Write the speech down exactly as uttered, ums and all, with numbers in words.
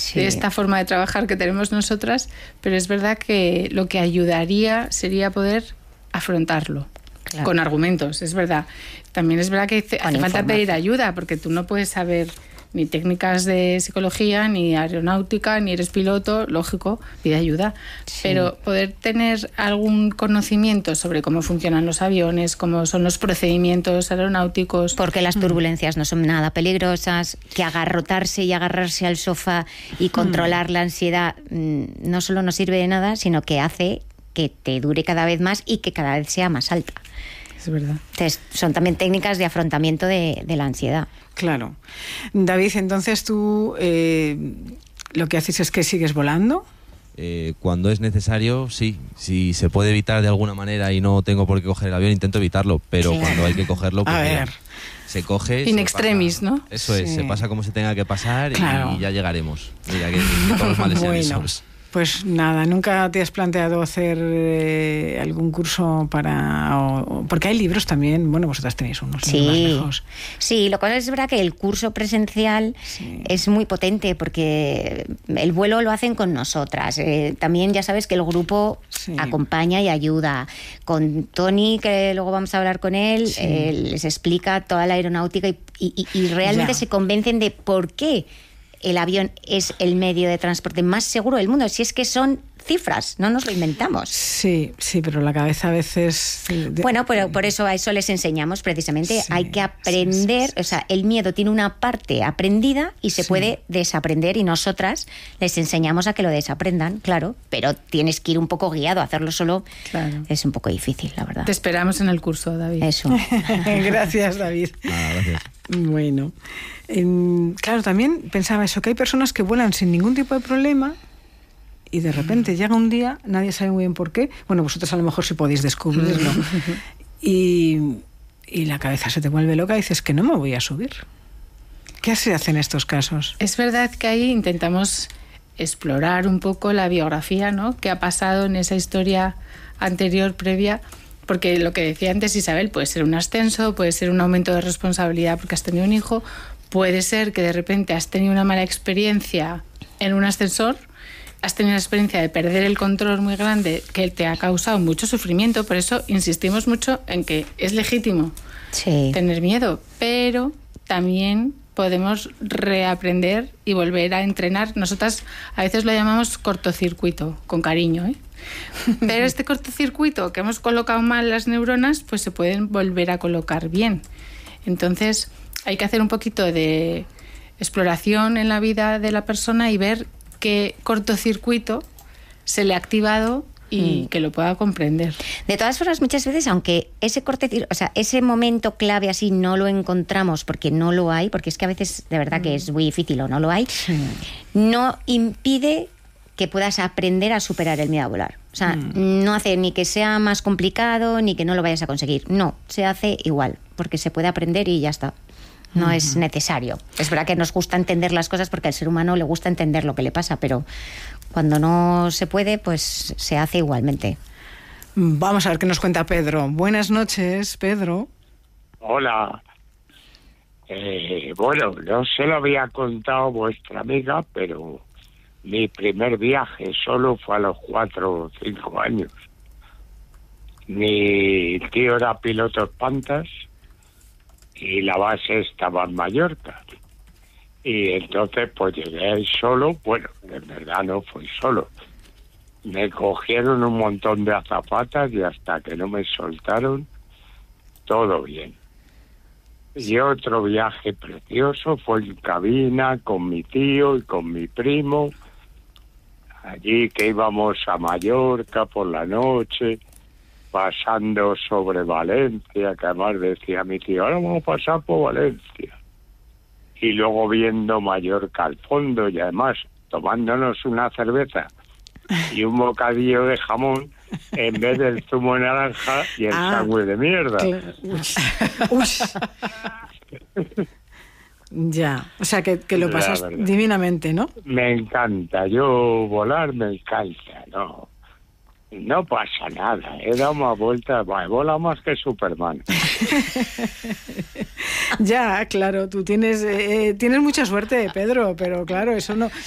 sí. de esta forma de trabajar que tenemos nosotras, pero es verdad que lo que ayudaría sería poder afrontarlo. Claro. Con argumentos, es verdad. También es verdad que hace con falta pedir ayuda, porque tú no puedes saber ni técnicas de psicología, ni aeronáutica, ni eres piloto, lógico, pide ayuda. Sí. Pero poder tener algún conocimiento sobre cómo funcionan los aviones, cómo son los procedimientos aeronáuticos. Porque las turbulencias no son nada peligrosas, que agarrotarse y agarrarse al sofá y controlar la ansiedad no solo no sirve de nada, sino que hace que te dure cada vez más y que cada vez sea más alta. Es verdad. Entonces, son también técnicas de afrontamiento de, de la ansiedad. Claro. David, entonces tú eh, lo que haces es que sigues volando. Eh, cuando es necesario, sí. Si se puede evitar de alguna manera y no tengo por qué coger el avión, intento evitarlo. Pero sí. cuando hay que cogerlo, pues a mira, ver. se coge. In se extremis, pasa, ¿no? Eso sí. es, se pasa como se tenga que pasar claro. y ya llegaremos. Mira, que, que todos los males bueno. sean esos. Pues nada, ¿nunca te has planteado hacer eh, algún curso para...? O, porque hay libros también, bueno, vosotras tenéis unos sí. más lejos. Sí, lo cual es verdad que el curso presencial sí. es muy potente porque el vuelo lo hacen con nosotras. Eh, también ya sabes que el grupo sí. acompaña y ayuda. Con Tony, que luego vamos a hablar con él, sí. eh, les explica toda la aeronáutica y, y, y realmente ya. se convencen de por qué el avión es el medio de transporte más seguro del mundo. Si es que son cifras, no nos lo inventamos. Sí, sí, pero la cabeza a veces... Bueno, pero por eso a eso les enseñamos precisamente. Sí, hay que aprender, sí, sí, sí. o sea, el miedo tiene una parte aprendida y se sí. puede desaprender y nosotras les enseñamos a que lo desaprendan, claro, pero tienes que ir un poco guiado, hacerlo solo claro. es un poco difícil, la verdad. Te esperamos en el curso, David. Eso. Gracias, David. Ah, gracias. Bueno, eh, claro, también pensaba eso, que hay personas que vuelan sin ningún tipo de problema y de repente llega un día, nadie sabe muy bien por qué, bueno, vosotros a lo mejor sí podéis descubrirlo, y, y la cabeza se te vuelve loca y dices que no me voy a subir. ¿Qué se hace en estos casos? Es verdad que ahí intentamos explorar un poco la biografía, ¿no?, qué ha pasado en esa historia anterior, previa, porque lo que decía antes Isabel, puede ser un ascenso, puede ser un aumento de responsabilidad porque has tenido un hijo, puede ser que de repente has tenido una mala experiencia en un ascensor, has tenido una experiencia de perder el control muy grande que te ha causado mucho sufrimiento. Por eso insistimos mucho en que es legítimo sí. tener miedo, pero también podemos reaprender y volver a entrenar. Nosotras a veces lo llamamos cortocircuito, con cariño, ¿eh? Pero este cortocircuito que hemos colocado mal las neuronas, pues se pueden volver a colocar bien. Entonces hay que hacer un poquito de exploración en la vida de la persona y ver qué cortocircuito se le ha activado y mm. que lo pueda comprender. De todas formas, muchas veces, aunque ese cortocircuito, o sea, ese momento clave así no lo encontramos porque no lo hay, porque es que a veces de verdad mm. que es muy difícil o no lo hay, sí. no impide que puedas aprender a superar el miedo a volar. O sea, mm. no hace ni que sea más complicado ni que no lo vayas a conseguir. No, se hace igual, porque se puede aprender y ya está. No uh-huh. es necesario. Es verdad que nos gusta entender las cosas porque al ser humano le gusta entender lo que le pasa, pero cuando no se puede, pues se hace igualmente. Vamos a ver qué nos cuenta Pedro. Buenas noches, Pedro. Hola. Eh, bueno, no se lo había contado vuestra amiga, pero mi primer viaje solo fue a los cuatro o cinco años. Mi tío era piloto espantas y la base estaba en Mallorca. Y entonces pues llegué ahí solo, bueno, en verdad no fui solo. Me cogieron un montón de azafatas y hasta que no me soltaron, todo bien. Y otro viaje precioso fue en cabina con mi tío y con mi primo. Allí que íbamos a Mallorca por la noche, pasando sobre Valencia, que además decía mi tío, ahora vamos a pasar por Valencia. Y luego viendo Mallorca al fondo y además tomándonos una cerveza y un bocadillo de jamón en vez del zumo de naranja y el ah, sándwich de mierda. Claro. Uy. Uy. Ya, o sea que, que lo pasas divinamente, ¿no? Me encanta, yo volar me encanta, ¿no? No pasa nada, he dado más vueltas, vola más que Superman. Ya, claro, tú tienes eh, tienes mucha suerte, Pedro, pero claro, eso no